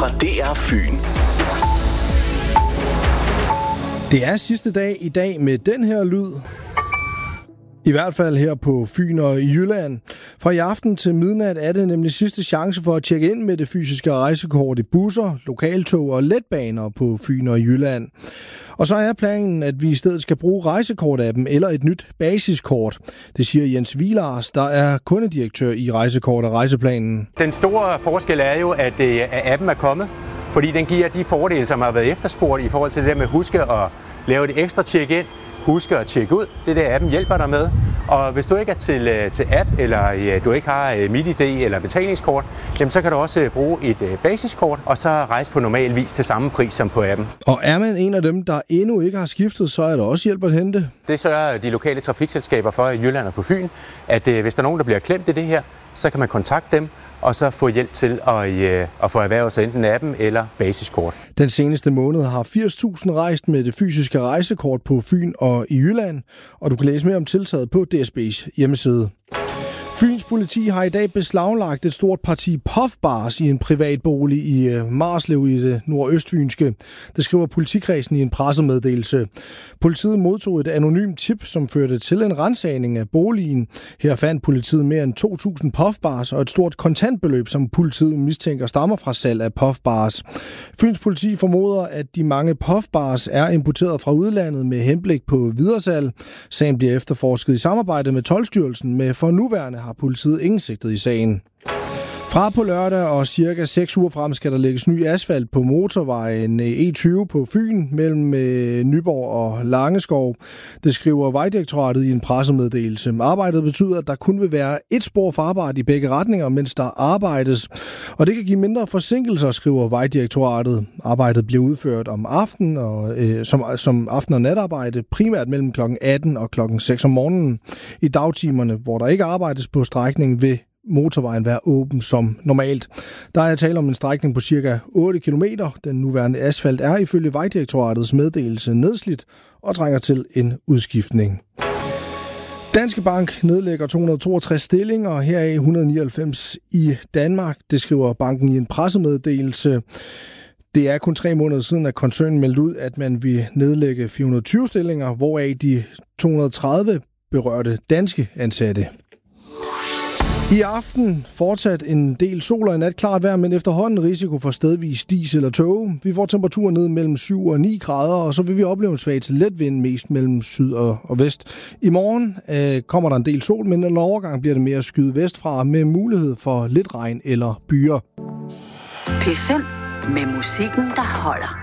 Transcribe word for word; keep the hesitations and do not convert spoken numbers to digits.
fra D R Fyn. Det er sidste dag i dag med den her lyd. I hvert fald her på Fyn og i Jylland. Fra i aften til midnat er det nemlig sidste chance for at tjekke ind med det fysiske rejsekort i busser, lokaltog og letbaner på Fyn og Jylland. Og så er planen, at vi i stedet skal bruge rejsekort-appen eller et nyt basiskort. Det siger Jens Vilars, der er kundedirektør i Rejsekort og Rejseplanen. Den store forskel er jo, at appen er kommet, fordi den giver de fordele, som har været efterspurgt i forhold til det der med at huske at lave et ekstra check-in, huske at tjekke ud. Det der appen hjælper dig med. Og hvis du ikke er til, til app, eller ja, du ikke har MitID eller betalingskort, jamen, så kan du også bruge et basiskort, og så rejse på normal vis til samme pris som på appen. Og er man en af dem, der endnu ikke har skiftet, så er der også hjælp at hente. Det sørger de lokale trafikselskaber for i Jylland og på Fyn, at hvis der er nogen, der bliver klemt i det her, så kan man kontakte dem og så få hjælp til at, øh, at få erhvervet sig enten appen eller basiskort. Den seneste måned har firs tusind rejst med det fysiske rejsekort på Fyn og i Jylland, og du kan læse mere om tiltaget på D S B's hjemmeside. Fyns politi har i dag beslaglagt et stort parti puffbars i en privat bolig i Marslev i det nordøstfynske. Det skriver politikredsen i en pressemeddelelse. Politiet modtog et anonymt tip, som førte til en ransagning af boligen. Her fandt politiet mere end to tusind puffbars og et stort kontantbeløb, som politiet mistænker stammer fra salg af puffbars. Fyns politi formoder, at de mange puffbars er importeret fra udlandet med henblik på videresalg. Sagen bliver efterforsket i samarbejde med Toldstyrelsen, med for nuværende har politiet ingen sigtet i sagen. Fra på lørdag og cirka seks uger frem skal der lægges ny asfalt på motorvejen E tyve på Fyn mellem Nyborg og Langeskov. Det skriver Vejdirektoratet i en pressemeddelelse. Arbejdet betyder, at der kun vil være et spor farbart i begge retninger, mens der arbejdes. Og det kan give mindre forsinkelser, skriver Vejdirektoratet. Arbejdet bliver udført om aftenen og, øh, som, som aften- og natarbejde, primært mellem klokken atten og klokken seks om morgenen. I dagtimerne, hvor der ikke arbejdes på strækningen, vil motorvejen være åben som normalt. Der er tale om en strækning på cirka otte kilometer. Den nuværende asfalt er ifølge Vejdirektoratets meddelelse nedslidt og trænger til en udskiftning. Danske Bank nedlægger to hundrede og toogtres stillinger, heraf et hundrede og nioghalvfems i Danmark. Det skriver banken i en pressemeddelelse. Det er kun tre måneder siden, at koncernen meldte ud, at man vil nedlægge fire hundrede og tyve stillinger, hvoraf de to hundrede og tredive berørte danske ansatte. I aften fortsat en del sol og en nat klart vejr, men efterhånden risiko for stedvis dis eller tåge. Vi får temperaturer ned mellem syv og ni grader, og så vil vi opleve en svag til let vind mest mellem syd og, og vest. I morgen øh, kommer der en del sol, men en overgang bliver det mere skyet vestfra med mulighed for lidt regn eller byer. P fem med musikken, der holder.